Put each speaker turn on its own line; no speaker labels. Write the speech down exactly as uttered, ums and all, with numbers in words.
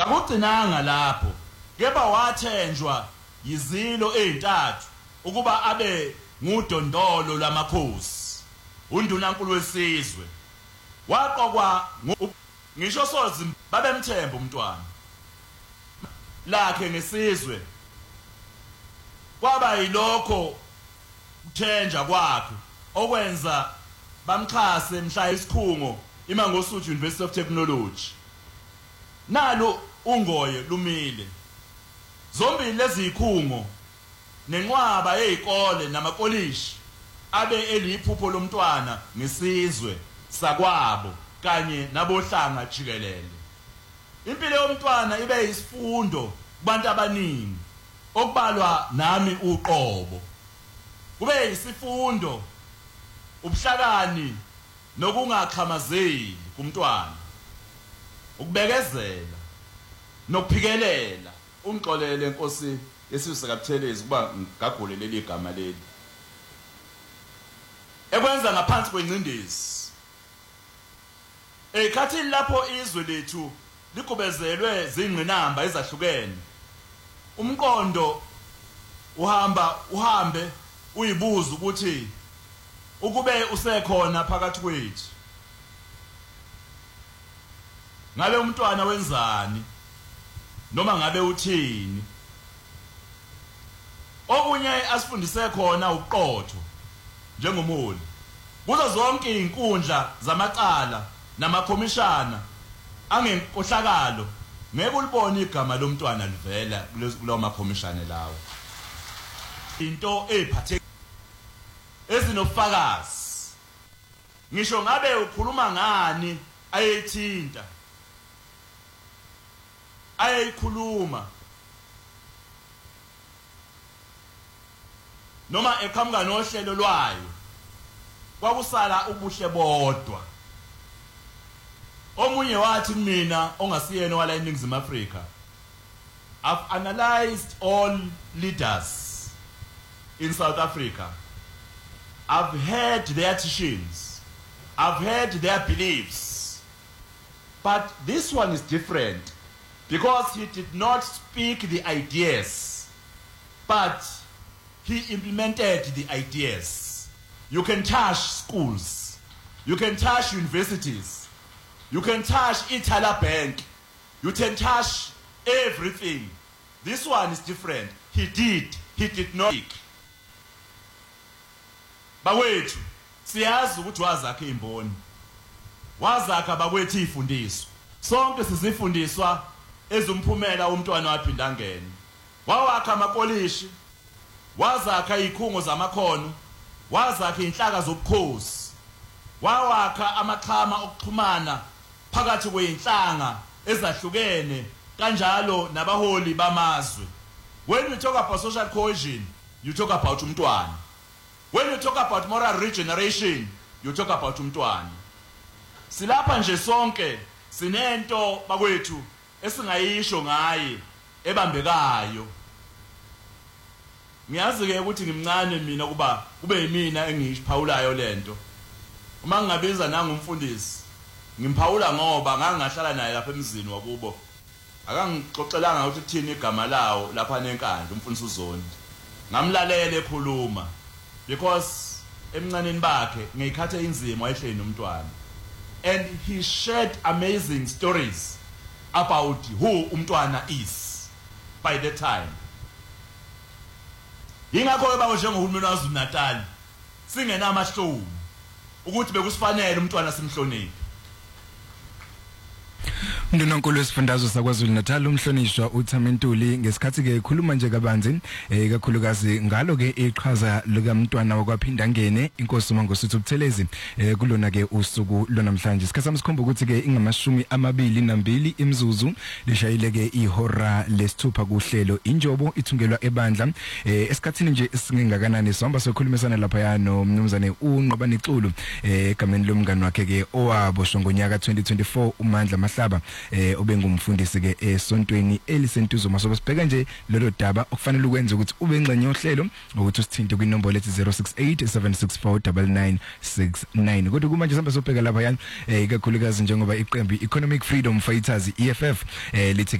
Akugcinanga lapho keba wathenjwa yizilo ezintathu ukuba abe ngudondolo lamakhosi undunankulu wesizwe waqokwa ngisho sozi babemthemba umntwana lakhe ngesizwe kwaba yilokho kuthenja kwakhe okwenza bamxhase mhla isikhungo iMangosuthu University of Technology nalo ungoye lumile zombili lezi ikhungo nenqwaba yezikole namakolishi abe eliphupho lomntwana ngesizwe sakwabo kanye nabohlanga jikelele impilo yomntwana ibe yisifundo kubantu abaningi okubalwa nami uqobo kube yisifundo ubuhlakani nokungaqhamazeli kumntwana ukubekezela nokuphikelela ungixolele Nkosi yesizwe kaButhelezi kuba ngagule leli igama leli ekwenza ngaphansi kwencindezi ekhathini lapho izwe lethu likubezelwe zingqinamba ezahlukene umqondo uhamba uhambe uyibuza ukuthi ukube usekhona phakathi kwethu ngabe umntwana wenzani noma ngabe uthini okunye asifundise khona uqotho njengomholi kuzo zonke izinkundla zamacala namakhomishana angenkohlakalo ngeke ulibone igama lomntwana livela kulo makhomishana lawo into eziphathe ezinofakazi ngisho ngabe ukhuluma ngani ayethinta ayikhuluma noma eqhamuka nohlelo lwayo kwakusala ubuhle bodwa omunye wathi mina ongasiyena wala eNingizimu Afrika I've analyzed all leaders in South Africa I've heard their teachings I've heard their beliefs but this one is different because he did not speak the ideas but he implemented the ideas. You can touch schools, you can touch universities, you can touch Itala Bank, you can touch everything. This one is different. He did, he did not speak. Bawethu siyazi ukuthi wazakhe imboni wazakha bakwethu ifundiswa sonke sizifundiswa ezumphumela umntwana waphinda ngene wawakha amakolishi wazakha izikhungo zamakhono wazakha inhlaka zobukhosi wawakha amaxhama okuxhumana phakathi kweinhlanga ezahlukene kanjalo nabaholi bamazwe when you talk about social cohesion you talk about umntwana when you talk about moral regeneration you talk about umntwana silapha nje sonke sinento bakwethu esingayisho ngaye ebambekayo ngiyazi ke ukuthi ngimncane mina kuba kube yimina engiyiphawulayo lento uma ngingabiza nangumfundisi ngimphawula ngoba ngangahlala naye lapha emzini wakubo akangixoxelanga ukuthi kuthini igama lawo lapha nenkandla umfundisi uZondi ngamlalela ekhuluma because emncaneni bakhe ngiyikhathe inzimo ayihleli nomntwana and he shared amazing stories about who umntwana is by the time ingakho babo njengohulumeni waZulu Natal singena amahlomu ukuthi bekusifanele umntwana simhloniphe
Ndunankulu wesifundazwe saKwaZulu Natal umhlonishwa uThamintuli ngesikhathi ke ekhuluma nje kabanzi eh kakhulukazi ngalo ke iqhaza likamntwana wakwaphinda ngene inkosi uMangosuthu Buthelezi eh kulona ke usuku lonamhlanje isikhathi samsikhomba ukuthi ke ingamashumi amabili nambili imzuzu lishayile ke ihora lesithupha kuhlelo injobo ithungelwa ebandla eh esikhathini nje singengakanani sohamba sokhulumisana lapha yano umnumzane uNqobani Xulu eh egameni lomngani wakhe ke owaboshwa ngonyaka twenty twenty-four uMandla Mahlaba eh ubengumfundisi ke esontweni elisentuzo masobe sibheka nje lelo daba okufanele ukwenza ukuthi ube ngcenye yohlelo ukuthi usithinte kwinombolo ethi zero six eight seven six four nine nine six nine kodwa kumanje sihamba sobheka lapha yana eh ikakhulukazi njengoba iqembu Economic Freedom Fighters E F F eh lithi